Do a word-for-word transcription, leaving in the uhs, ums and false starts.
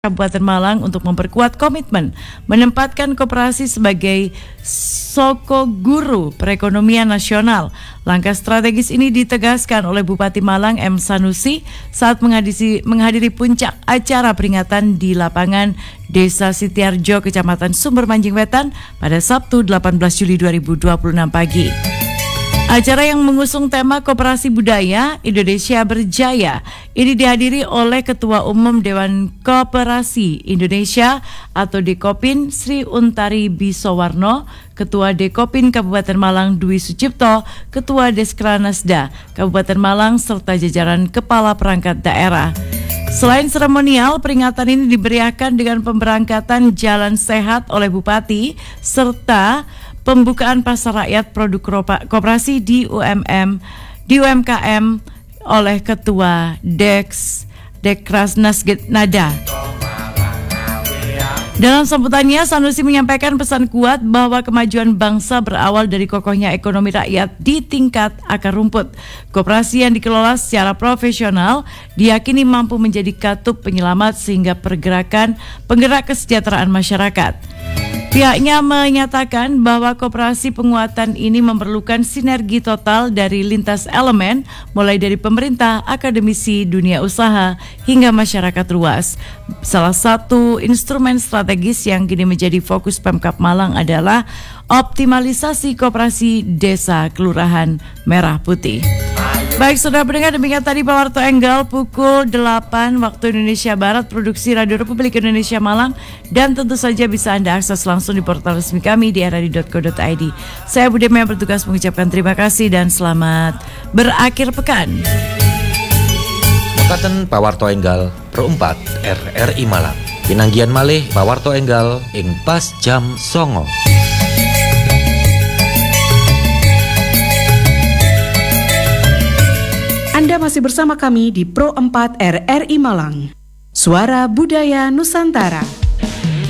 Kabupaten Malang untuk memperkuat komitmen menempatkan koperasi sebagai soko guru perekonomian nasional. Langkah strategis ini ditegaskan oleh Bupati Malang M. Sanusi saat menghadiri, menghadiri puncak acara peringatan di lapangan Desa Sitiarjo, Kecamatan Sumber Manjing Wetan pada Sabtu delapan belas Juli dua ribu dua puluh enam pagi. Acara yang mengusung tema Koperasi Budaya Indonesia Berjaya ini dihadiri oleh Ketua Umum Dewan Koperasi Indonesia atau Dekopin Sri Untari Bisowarno, Ketua Dekopin Kabupaten Malang Dwi Sucipto, Ketua Deskrasnasda Kabupaten Malang serta jajaran kepala perangkat daerah. Selain seremonial, peringatan ini diberiakan dengan pemberangkatan jalan sehat oleh Bupati serta pembukaan pasar rakyat produk koperasi di U M M di U M K M oleh Ketua Deks Deskrasnasda. Dalam sambutannya, Sanusi menyampaikan pesan kuat bahwa kemajuan bangsa berawal dari kokohnya ekonomi rakyat di tingkat akar rumput. Koperasi yang dikelola secara profesional diyakini mampu menjadi katup penyelamat sehingga pergerakan penggerak kesejahteraan masyarakat. Pihaknya menyatakan bahwa koperasi penguatan ini memerlukan sinergi total dari lintas elemen, mulai dari pemerintah, akademisi, dunia usaha, hingga masyarakat luas. Salah satu instrumen strategis yang kini menjadi fokus Pemkab Malang adalah optimalisasi koperasi desa kelurahan Merah Putih. Baik, saudara pendengar, demikian tadi Pak Warto Enggal pukul delapan waktu Indonesia Barat, produksi Radio Republik Indonesia Malang, dan tentu saja bisa Anda akses langsung di portal resmi kami di r r i dot co dot i d. Saya Budi yang bertugas mengucapkan terima kasih dan selamat berakhir pekan. Mekaten Pak Warto Enggal perempat R R I Malang. Pinanggian malih Pak Warto Enggal ing pas jam songo. Anda masih bersama kami di Pro empat R R I Malang, Suara Budaya Nusantara.